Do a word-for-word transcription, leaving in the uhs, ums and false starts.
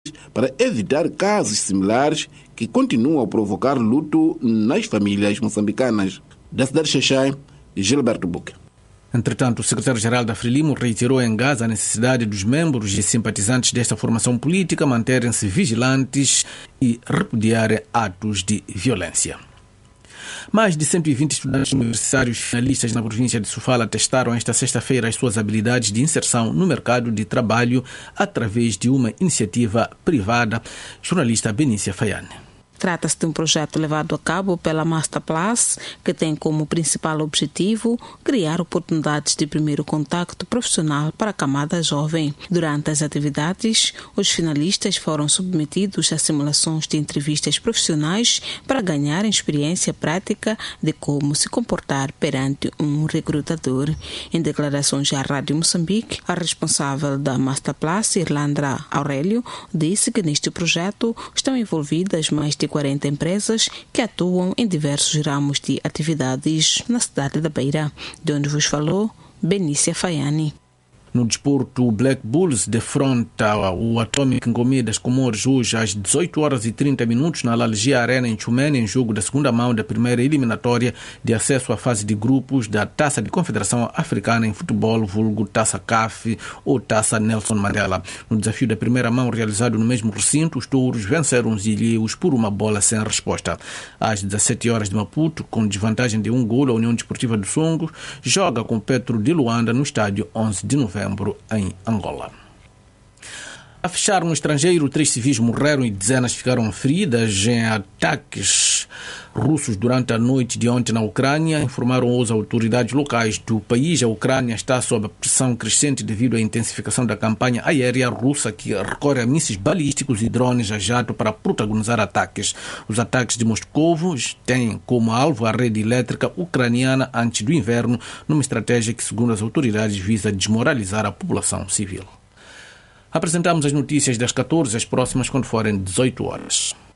para evitar casos similares que continuam a provocar luto nas famílias moçambicanas. Da cidade de Xaixai, Gilberto Buque. Entretanto, o secretário-geral da Frelimo reiterou em Gaza a necessidade dos membros e simpatizantes desta formação política manterem-se vigilantes e repudiarem atos de violência. Mais de cento e vinte estudantes universitários finalistas na província de Sofala testaram esta sexta-feira as suas habilidades de inserção no mercado de trabalho através de uma iniciativa privada. Jornalista Benícia Faiane. Trata-se de um projeto levado a cabo pela Masterplus, que tem como principal objetivo criar oportunidades de primeiro contacto profissional para a camada jovem. Durante as atividades, os finalistas foram submetidos a simulações de entrevistas profissionais para ganharem experiência prática de como se comportar perante um recrutador. Em declarações à Rádio Moçambique, a responsável da Masterplus, Irlandra Aurélio, disse que neste projeto estão envolvidas mais de quarenta empresas que atuam em diversos ramos de atividades na cidade da Beira, de onde vos falou Benícia Faiane. No desporto, o Black Bulls defronta o Atomic Ngomé das Comores hoje às dezoito horas e trinta minutos na Lalgia Arena em Chumene, em jogo da segunda mão da primeira eliminatória de acesso à fase de grupos da Taça de Confederação Africana em Futebol, vulgo Taça C A F ou Taça Nelson Mandela. No desafio da primeira mão realizado no mesmo recinto, os touros venceram os ilhéus por uma bola sem resposta. Às dezessete horas de Maputo, com desvantagem de um golo, a União Desportiva do Songo joga com Petro de Luanda no estádio onze de novembro. Em Angola. A fechar no estrangeiro, três civis morreram e dezenas ficaram feridas em ataques russos durante a noite de ontem na Ucrânia, informaram as autoridades locais do país. A Ucrânia está sob pressão crescente devido à intensificação da campanha aérea russa, que recorre a mísseis balísticos e drones a jato para protagonizar ataques. Os ataques de Moscovo têm como alvo a rede elétrica ucraniana antes do inverno, numa estratégia que, segundo as autoridades, visa desmoralizar a população civil. Apresentamos as notícias das catorze, as próximas quando forem dezoito horas.